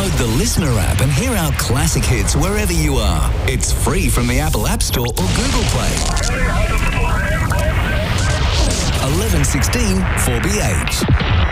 Download the Listener app and hear our classic hits wherever you are. It's free from the Apple App Store or Google Play. 1116 4BH.